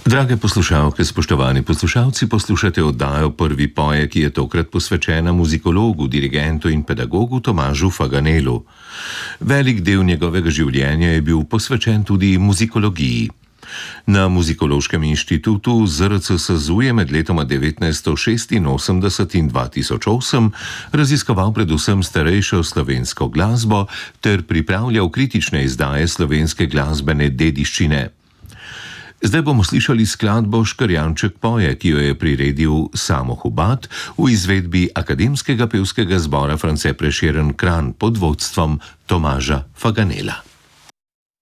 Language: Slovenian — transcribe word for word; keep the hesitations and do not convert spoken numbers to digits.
Drage poslušalke, spoštovani poslušalci, poslušate oddajo Prvi poje, ki je tokrat posvečena muzikologu, dirigentu in pedagogu Tomažu Faganelu. Velik del njegovega življenja je bil posvečen tudi muzikologiji. Na Muzikološkem inštitutu Z R C S Z U je med letoma devetnajststo šestinosemdeset in dva tisoč osem raziskoval predvsem starejšo slovensko glasbo ter pripravljal kritične izdaje slovenske glasbene dediščine. Zdaj bomo slišali skladbo Škrjanček poje, ki jo je priredil Samo Hubad v izvedbi Akademskega pevskega zbora France Prešeren Kranj pod vodstvom Tomaža Faganela.